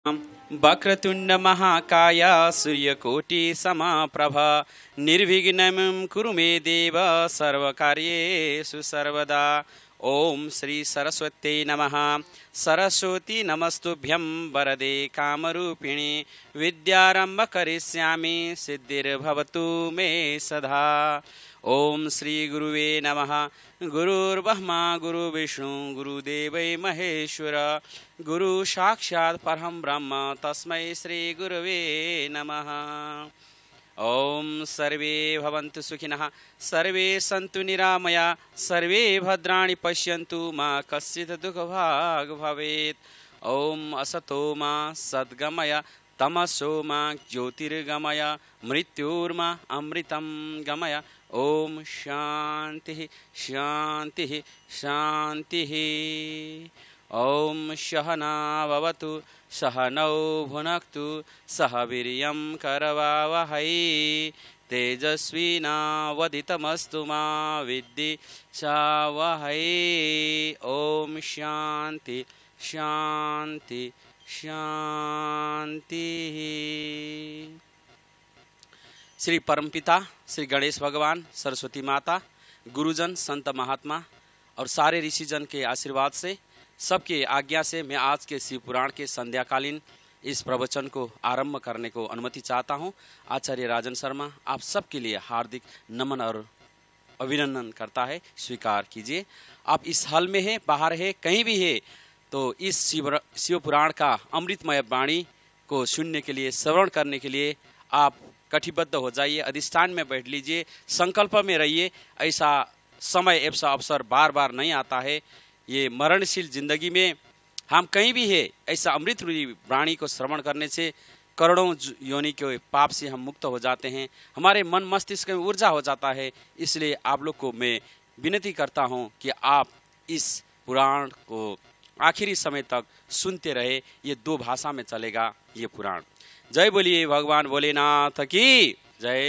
वक्रतुंड महाकाय सूर्यकोटि समप्रभा निर्विघ्नं कुरु मे देव सर्वकार्येषु सर्वदा। ओम श्री सरस्वती नमः। सरस्वती नमस्तुभ्यं वरदे कामरूपिणी विद्यारंभ करिष्यामि सिद्धिर्भवतु मे सदा। ओम श्री गुरुवे नमः। गुरुर्ब्रह्मा गुरुर्विष्णु गुरुदेवै महेश्वर गुरु साक्षात् परं ब्रह्म तस्मै श्री गुरवे नमः। ओम सर्वे भवन्तु सुखिनः सर्वे सन्तु निरामया सर्वे भद्राणि पश्यन्तु मा कश्चित् दुःखभाग् भवेत्। ओम असतो मा सद्गमय तमसो मा ज्योतिर्गमय मृत्युर्मा अमृतं गमय। ओम शान्तिः शान्तिः शान्तिः। ओम सहना भवतु सहनौ भुनक्तु सह वीर्यं करवावहै तेजस्विनावधीतमस्तु मा विद्विषावहै। ओम शान्ति शान्ति शान्तिः। श्री परमपिता श्री गणेश भगवान, सरस्वती माता, गुरुजन, संत महात्मा और सारे ऋषिजन के आशीर्वाद से, सबके आज्ञा से मैं आज के शिव पुराण के संध्याकालीन इस प्रवचन को आरंभ करने को अनुमति चाहता हूं। आचार्य राजन शर्मा आप सबके लिए हार्दिक नमन और अभिनंदन करता है, स्वीकार कीजिए। आप इस हॉल में है, बाहर है, कहीं भी है, तो इस शिव पुराण का अमृतमय वाणी को सुनने के लिए, श्रवण करने के लिए आप कटिबद्ध हो जाइए, अधिष्ठान में बैठ लीजिए, संकल्प में रहिए। ऐसा समय, ऐसा अवसर बार बार नहीं आता है। ये मरणशील जिंदगी में हम कहीं भी है, ऐसा अमृत रूपी वाणी को श्रवण करने से करोड़ों योनि के पाप से हम मुक्त हो जाते हैं, हमारे मन मस्तिष्क में ऊर्जा हो जाता है। इसलिए आप लोग को मैं विनती करता हूं कि आप इस पुराण को आखिरी समय तक सुनते रहे। ये 2 भाषा में चलेगा ये पुराण। जय बोलिए भगवान भोलेनाथ की जय।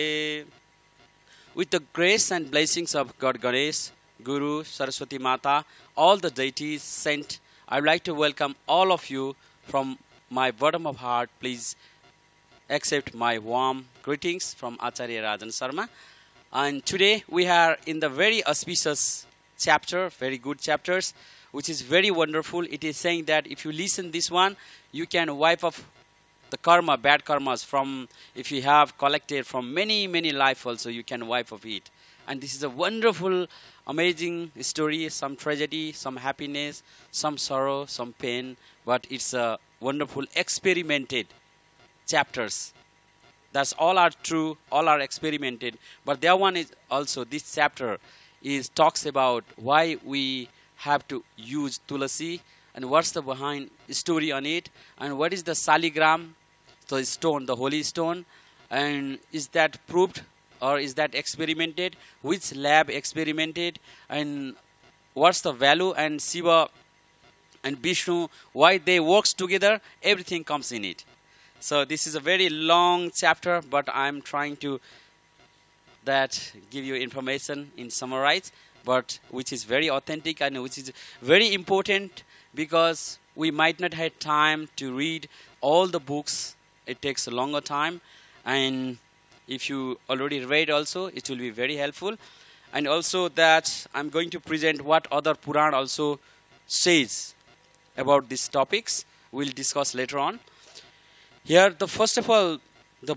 With the grace and blessings of God Ganesh, Guru, Saraswati Mata, all the deities sent, I would like to welcome all of you from my bottom of heart. Please accept my warm greetings from Acharya Rajan Sharma. And today we are in the very auspicious chapter, very good chapters, which is very wonderful. It is saying that if you listen this one, you can wipe off the karma, bad karmas from, if you have collected from many life also, you can wipe off it. And this is a wonderful, amazing story, some tragedy, some happiness, some sorrow, some pain, but it's a wonderful experimented chapters. That's all are true, all are experimented. But the other one is also, this chapter is talks about why we have to use tulasi and what's the behind story on it, and what is the saligram, the stone, the holy stone, and is that proved or is that experimented, which lab experimented, and what's the value, and Shiva and Vishnu, why they works together, everything comes in it. So this is a very long chapter, but I'm trying to that give you information in summarize, but which is very authentic and which is very important, because we might not have time to read all the books. It takes a longer time, and if you already read also, it will be very helpful. And also that I'm going to present what other Puran also says about these topics. We'll discuss later on. Here, first of all, the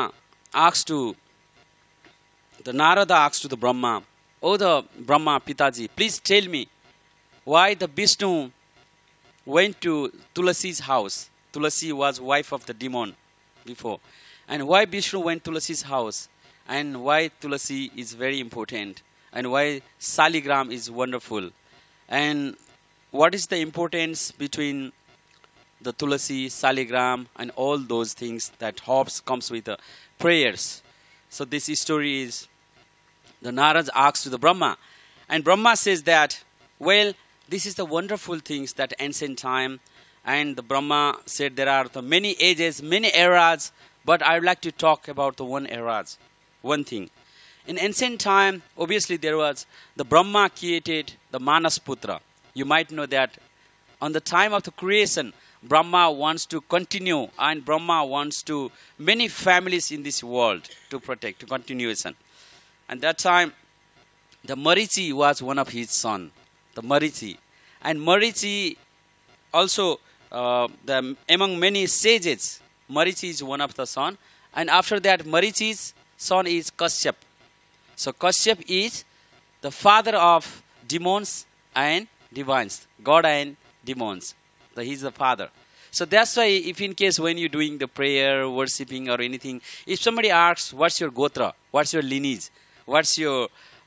Narada asks to the Brahma, "Oh, the Brahma Pitaji, please tell me why the Vishnu went to Tulasi's house." Tulasi was wife of the demon before. And why Vishnu went to Tulasi's house, and why Tulasi is very important, and why Saligram is wonderful, and what is the importance between the Tulasi, Saligram, and all those things that helps comes with the prayers. So this story is the Narada asks to the Brahma, and Brahma says that, well, this is the wonderful things that ancient time. And the Brahma said there are the many ages, many eras, but I would like to talk about the one eras, one thing. In ancient time, obviously there was the Brahma created the Manasputra. You might know that on the time of the creation, Brahma wants to continue, and Brahma wants to many families in this world to protect, to continuation. And that time, the Marichi was one of his son, the Marichi. And Marichi also, among many sages, Marichi is one of the son. And after that, Marichi's son is Kashyap. So Kashyap is the father of demons and divines, God and demons. So he's the father. So that's why if in case when you're doing the prayer, worshipping or anything, if somebody asks, what's your gotra, what's your lineage, what's your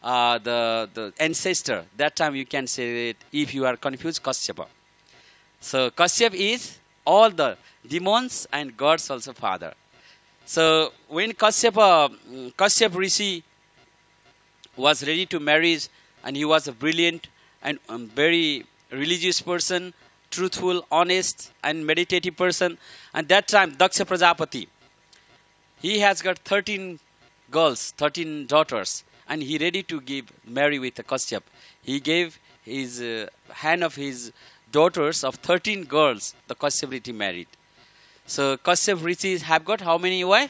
the ancestor, that time you can say it if you are confused, Kashyapa. So Kashyap is all the demons and gods also father. So when Kashyap Rishi was ready to marry, and he was a brilliant and very religious person, truthful, honest and meditative person. And that time Daksha Prajapati, he has got 13 girls, 13 daughters, and he ready to marry with Kashyap. He gave his hand of his daughters of 13 girls, the Kashyap Rishi married. So Kashyap Rishi have got how many wives?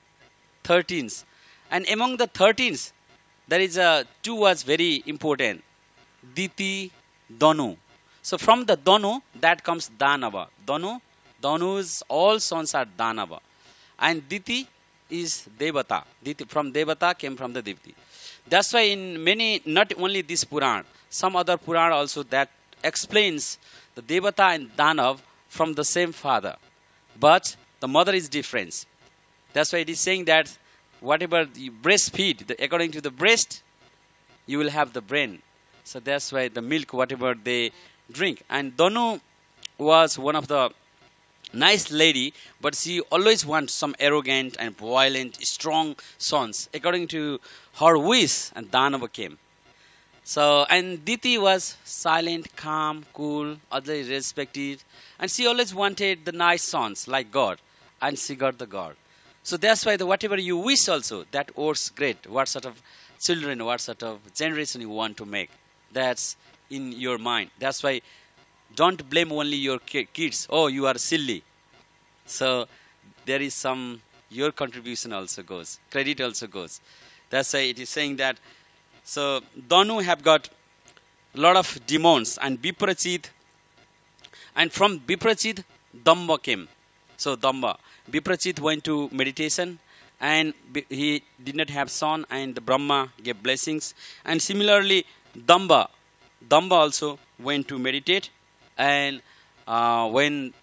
13s. And among the 13s, there is two was very important. Diti, Danu. So from the Danu, that comes Danava. Danu's all sons are Danava. And Diti is Devata. Diti, from Devata came from the Diti. That's why in many, not only this Puran, some other Puran also that explains the Devata and Danav from the same father. But the mother is different. That's why it is saying that whatever you breastfeed, according to the breast, you will have the brain. So that's why the milk, whatever they drink. And Danu was one of the nice lady, but she always wants some arrogant and violent, strong sons. According to her wish, and Danava came. So, and Diti was silent, calm, cool, otherwise respected. And she always wanted the nice sons like God. And she got the God. So that's why whatever you wish also, that works great. What sort of children, what sort of generation you want to make. That's in your mind. That's why don't blame only your kids. Oh, you are silly. So there is your contribution also goes. Credit also goes. That's why it is saying that. So Danu have got a lot of demons and Biprachit. And from Biprachit, Damba came. So Damba. Biprachit went to meditation and he did not have son, and the Brahma gave blessings. And similarly, Damba also went to meditate, and when